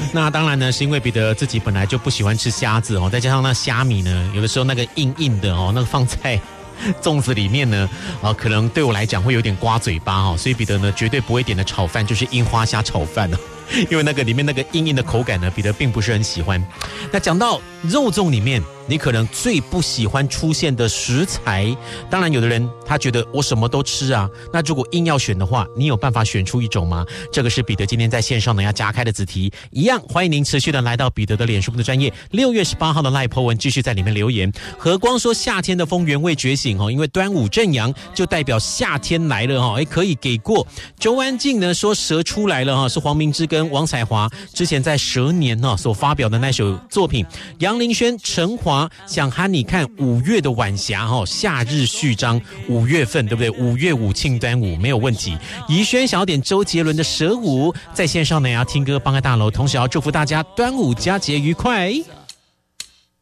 那当然呢，是因为彼得自己本来就不喜欢吃虾子哦，再加上那虾米呢，有的时候那个硬硬的哦，那个放在粽子里面呢，可能对我来讲会有点刮嘴巴哦，所以彼得呢绝对不会点的炒饭就是樱花虾炒饭哦。因为那个里面那个硬硬的口感呢，彼得并不是很喜欢。那讲到肉粽里面，你可能最不喜欢出现的食材，当然有的人他觉得我什么都吃啊，那如果硬要选的话，你有办法选出一种吗？这个是彼得今天在线上呢要加开的子题，一样欢迎您持续的来到彼得的脸书的专页，6月18号的 LINE po 文继续在里面留言。和光说夏天的风原味觉醒哦，因为端午正阳就代表夏天来了哈，可以给过。周安静呢说蛇出来了哈，是黄明志跟王彩华之前在蛇年所发表的那首作品。杨林轩、陈华想喊你看5月的晚霞夏日序章，5月份对不对？5月5庆端午没有问题。怡轩想要点周杰伦的蛇舞，在线上呢也要听歌帮个大楼，同时要祝福大家端午佳节愉快。